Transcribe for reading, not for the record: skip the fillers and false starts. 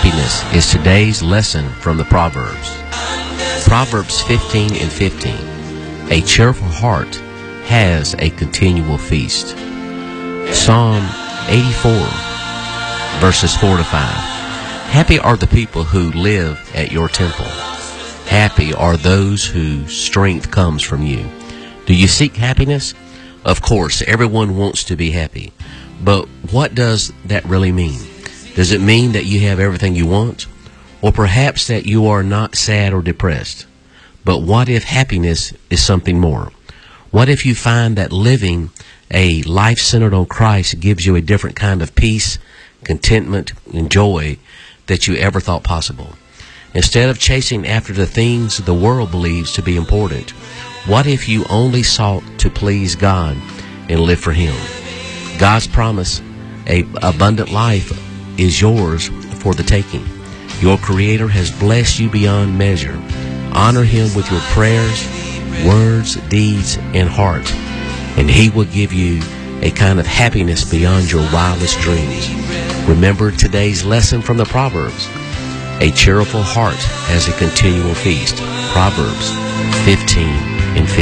Happiness is today's lesson from the Proverbs. Proverbs 15:15. A cheerful heart has a continual feast. Psalm 84, verses 4 to 5. Happy are the people who live at your temple. Happy are those whose strength comes from you. Do you seek happiness? Of course, everyone wants to be happy. But what does that really mean? Does it mean that you have everything you want? Or perhaps that you are not sad or depressed? But what if happiness is something more? What if you find that living a life centered on Christ gives you a different kind of peace, contentment, and joy that you ever thought possible? Instead of chasing after the things the world believes to be important, what if you only sought to please God and live for Him? God's promise, an abundant life, is yours for the taking. Your Creator has blessed you beyond measure. Honor Him with your prayers, words, deeds, and heart, and He will give you a kind of happiness beyond your wildest dreams. Remember today's lesson from the Proverbs. A cheerful heart has a continual feast. Proverbs 15:15.